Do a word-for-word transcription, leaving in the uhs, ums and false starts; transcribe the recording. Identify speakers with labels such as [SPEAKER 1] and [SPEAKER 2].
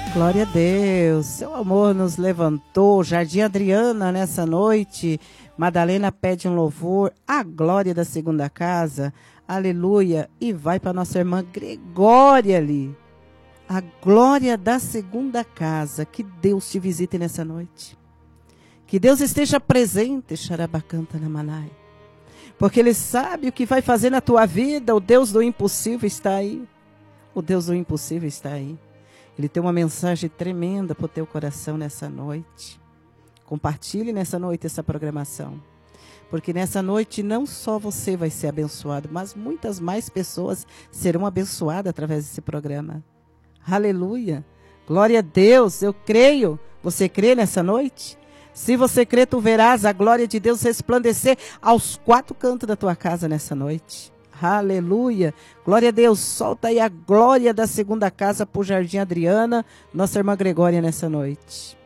[SPEAKER 1] Glória a Deus, seu amor nos levantou. Jardim Adriana nessa noite. Madalena pede um louvor, a glória da segunda casa, aleluia. E vai para nossa irmã Gregória ali, a glória da segunda casa. Que Deus te visite nessa noite, que Deus esteja presente, Xarabacanta na Manai, porque Ele sabe o que vai fazer na tua vida. O Deus do impossível está aí, o Deus do impossível está aí. Ele tem uma mensagem tremenda para o teu coração nessa noite. Compartilhe nessa noite essa programação. Porque nessa noite não só você vai ser abençoado, mas muitas mais pessoas serão abençoadas através desse programa. Aleluia! Glória a Deus, eu creio. Você crê nessa noite? Se você crê, tu verás a glória de Deus resplandecer aos quatro cantos da tua casa nessa noite. Aleluia, glória a Deus. Solta aí a glória da segunda casa por Jardim Adriana, nossa irmã Gregória nessa noite.